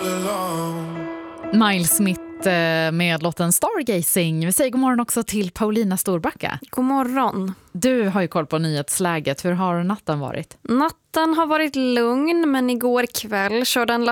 Miles Smith med låten Stargazing. Vi säger god morgon också till Paulina Storbacka. God morgon. Du har ju koll på nyhetsläget. Hur har natten varit? Natten har varit lugn, men igår kväll körde en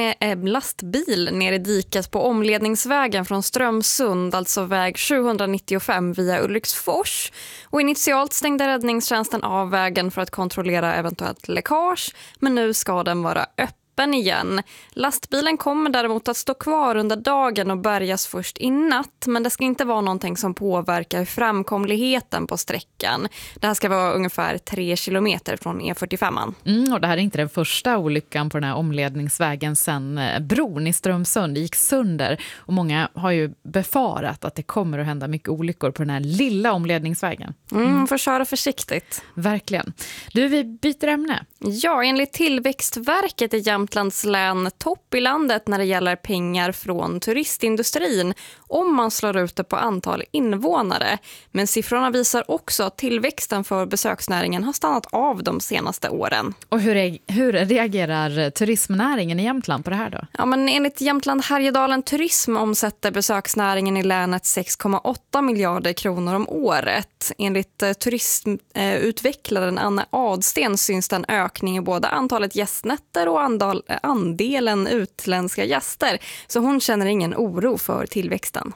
lastbil ner i diket på omledningsvägen från Strömsund, alltså väg 795 via Ulriksfors. Och initialt stängde räddningstjänsten av vägen för att kontrollera eventuellt läckage, men nu ska den vara öppen igen. Lastbilen kommer däremot att stå kvar under dagen och bärgas först i natt, men det ska inte vara någonting som påverkar framkomligheten på sträckan. Det här ska vara ungefär 3 kilometer från E45. Och det här är inte den första olyckan på den här omledningsvägen sedan bron i Strömsund gick sönder. Och många har ju befarat att det kommer att hända mycket olyckor på den här lilla omledningsvägen. Får köra försiktigt. Verkligen. Du, vi byter ämne. Ja, enligt Tillväxtverket är Jämtlands län topp i landet när det gäller pengar från turistindustrin om man slår ut det på antal invånare. Men siffrorna visar också att tillväxten för besöksnäringen har stannat av de senaste åren. Och hur reagerar turismnäringen i Jämtland på det här då? Ja, men enligt Jämtland Härjedalen Turism omsätter besöksnäringen i länet 6,8 miljarder kronor om året. Enligt turismutvecklaren Anna Adsten syns den ökning i både antalet gästnätter och andelen utländska gäster. Så hon känner ingen oro för tillväxten.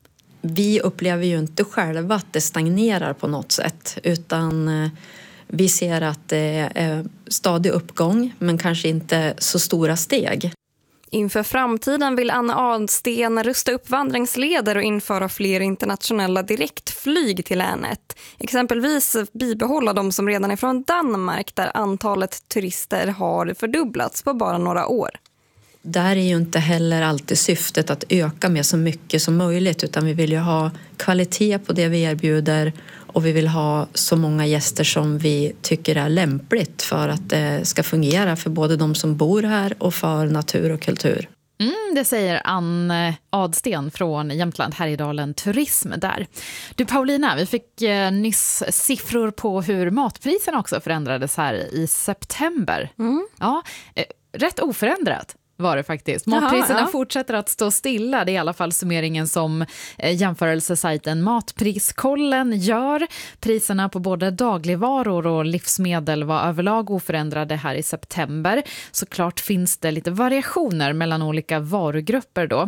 Vi upplever ju inte själva att det stagnerar på något sätt, utan vi ser att det är stadig uppgång men kanske inte så stora steg. Inför framtiden vill Anna Adsten rusta upp vandringsleder och införa fler internationella direktflyg till länet. Exempelvis bibehålla de som redan är från Danmark, där antalet turister har fördubblats på bara några år. Där är ju inte heller alltid syftet att öka med så mycket som möjligt, utan vi vill ju ha kvalitet på det vi erbjuder och vi vill ha så många gäster som vi tycker är lämpligt för att det ska fungera för både de som bor här och för natur och kultur. Det säger Ann Adsten från Jämtland Härjedalen Turism där. Du Paulina, vi fick nyss siffror på hur matpriserna också förändrades här i september. Ja, rätt oförändrat var det faktiskt. Matpriserna fortsätter att stå stilla. Det är i alla fall summeringen som jämförelsesajten Matpriskollen gör. Priserna på både dagligvaror och livsmedel var överlag oförändrade här i september. Såklart finns det lite variationer mellan olika varugrupper då.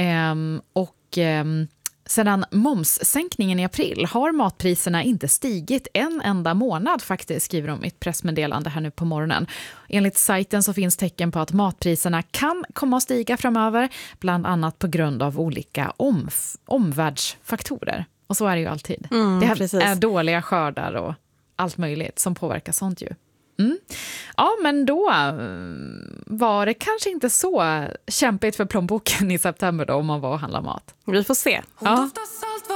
Sedan momssänkningen i april har matpriserna inte stigit en enda månad faktiskt, skriver de i ett pressmeddelande här nu på morgonen. Enligt sajten så finns tecken på att matpriserna kan komma att stiga framöver, bland annat på grund av olika omvärldsfaktorer. Och så är det ju alltid. Det är dåliga skördar och allt möjligt som påverkar sånt ju. Ja, men då var det kanske inte så kämpigt för plånboken i september då, om man var och handla mat. Vi får se. Ja.